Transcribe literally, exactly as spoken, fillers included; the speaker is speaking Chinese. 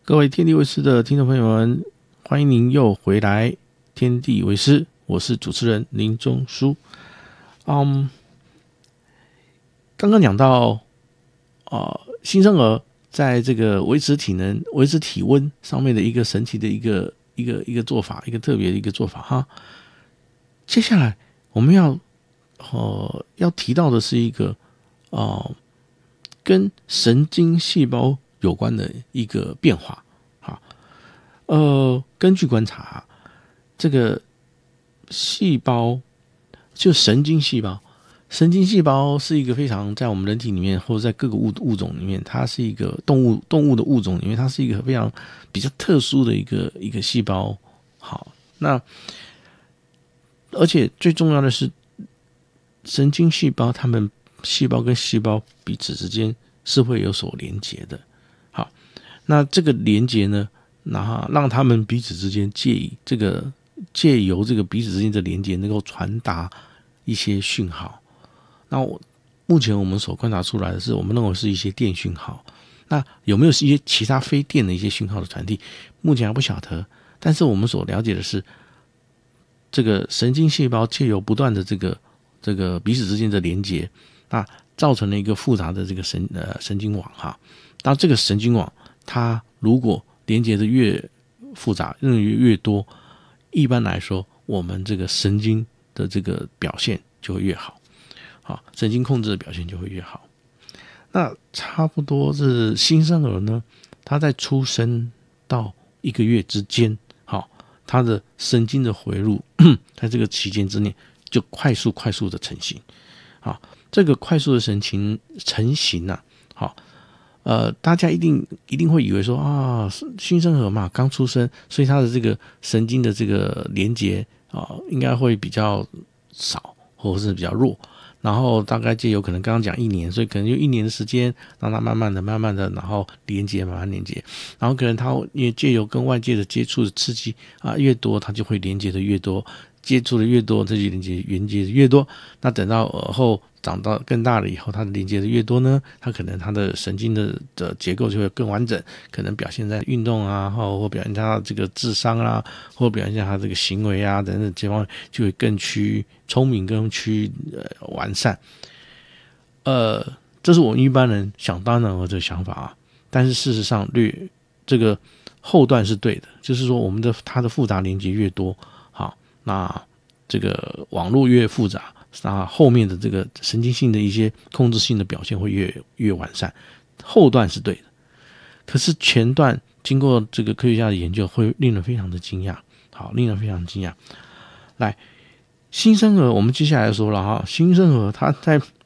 各位天地为师的听众朋友们，欢迎您又回来天地为师，我是主持人林中书。嗯，刚刚讲到，呃，新生儿在这个维持体能、维持体温上面的一个神奇的一个一个一个做法，一个特别的一个做法哈。接下来我们要呃要提到的是一个呃跟神经细胞有关的一个变化。好，呃，根据观察，这个细胞就神经细胞，神经细胞是一个非常在我们人体里面，或者在各个物物种里面，它是一个动物动物的物种里面，它是一个非常比较特殊的一个一个细胞。好，那而且最重要的是，神经细胞它们细胞跟细胞彼此之间是会有所连结的。好，那这个连结呢，那让他们彼此之间借以这个借由这个彼此之间的连结，能够传达一些讯号。那我目前我们所观察出来的是，我们认为是一些电讯号。那有没有一些其他非电的一些讯号的传递？目前还不晓得。但是我们所了解的是，这个神经细胞借由不断的这个这个彼此之间的连结，那造成了一个复杂的这个神呃神经网哈。那这个神经网，它如果连接的越复杂，越越多，一般来说，我们这个神经的这个表现就会越好，好，神经控制的表现就会越好。那差不多是新生儿呢，他在出生到一个月之间，好，他的神经的回路在这个期间之内就快速快速的成型。好，这个快速的神经成型啊，好。呃，大家一定一定会以为说啊，新生儿嘛，刚出生，所以他的这个神经的这个连接啊，应该会比较少，或者是比较弱。然后大概借由可能刚刚讲一年，所以可能就一年的时间，让他慢慢的、慢慢的，然后连接，慢慢连接。然后可能他也借由跟外界的接触的刺激啊越多，他就会连接的越多，接触的越多，这些连接连接的越多。那等到耳后长到更大了以后，它的连接的越多呢，它可能它的神经的的结构就会更完整，可能表现在运动啊，或表现在它这个智商啊，或表现在它这个行为啊等等这方面，就会更趋聪明，更趋呃完善。呃，这是我们一般人想当然的这个想法啊，但是事实上略这个后段是对的，就是说我们的它的复杂连接越多，好，那这个网络越复杂。那后面的这个神经性的一些控制性的表现会越越完善，后段是对的。可是前段经过这个科学家的研究，会令人非常的惊讶。好，令人非常惊讶。来，新生儿，我们接下来说了哈，新生儿他在